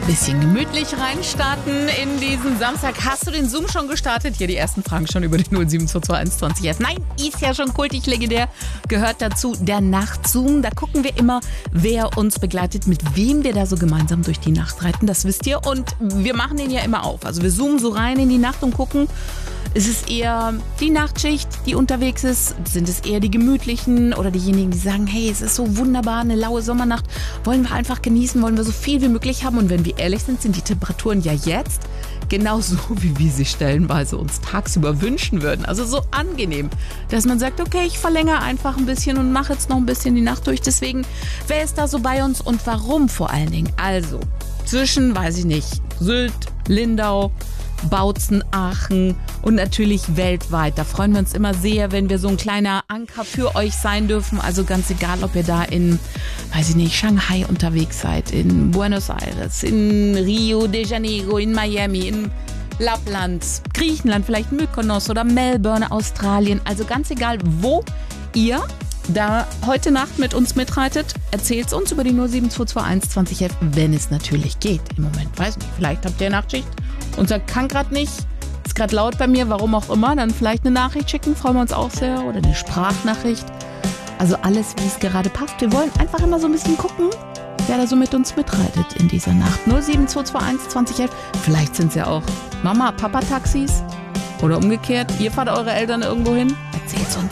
Bisschen gemütlich reinstarten in diesen Samstag. Hast du den Zoom schon gestartet? Hier die ersten Fragen schon über den 0722120. Nein, ist ja schon kultig legendär. Gehört dazu der Nachtzoom. Da gucken wir immer, wer uns begleitet, mit wem wir da so gemeinsam durch die Nacht reiten. Das wisst ihr. Und wir machen den ja immer auf. Also wir zoomen so rein in die Nacht und gucken, ist es eher die Nachtschicht, die unterwegs ist? Sind es eher die gemütlichen oder diejenigen, die sagen, hey, es ist so wunderbar, eine laue Sommernacht, wollen wir einfach genießen, wollen wir so viel wie möglich haben? Und wenn wir ehrlich sind, sind die Temperaturen ja jetzt genauso, wie wir sie stellenweise uns tagsüber wünschen würden. Also so angenehm, dass man sagt, okay, ich verlängere einfach ein bisschen und mache jetzt noch ein bisschen die Nacht durch. Deswegen, wer ist da so bei uns und warum vor allen Dingen? Also zwischen, weiß ich nicht, Sylt, Lindau, Bautzen, Aachen und natürlich weltweit. Da freuen wir uns immer sehr, wenn wir so ein kleiner Anker für euch sein dürfen. Also ganz egal, ob ihr da in, weiß ich nicht, Shanghai unterwegs seid, in Buenos Aires, in Rio de Janeiro, in Miami, in Lappland, Griechenland, vielleicht Mykonos oder Melbourne, Australien. Also ganz egal, wo ihr da heute Nacht mit uns mitreitet, erzählt's uns über die 07221 2011, wenn es natürlich geht. Im Moment, weiß nicht, vielleicht habt ihr Nachtschicht und sagt, kann gerade nicht, ist gerade laut bei mir, warum auch immer, dann vielleicht eine Nachricht schicken, freuen wir uns auch sehr, oder eine Sprachnachricht. Also alles, wie es gerade passt. Wir wollen einfach immer so ein bisschen gucken, wer da so mit uns mitreitet in dieser Nacht. 07221 2011, vielleicht sind es ja auch Mama-Papa-Taxis oder umgekehrt, ihr fahrt eure Eltern irgendwo hin, erzählt's uns.